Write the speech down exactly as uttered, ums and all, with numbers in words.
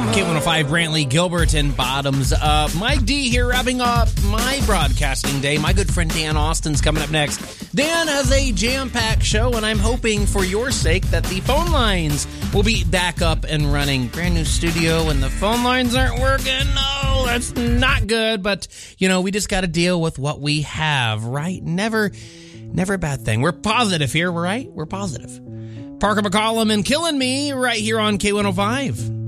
K one oh five, Brantley, Gilbert, and Bottoms Up. Mike D here, wrapping up my broadcasting day. My good friend Dan Austin's coming up next. Dan has a jam-packed show, and I'm hoping for your sake that the phone lines will be back up and running. Brand new studio, and the phone lines aren't working. No, that's not good. But, you know, we just got to deal with what we have, right? Never, never a bad thing. We're positive here, right? We're positive. Parker McCollum and Killing Me right here on K one oh five.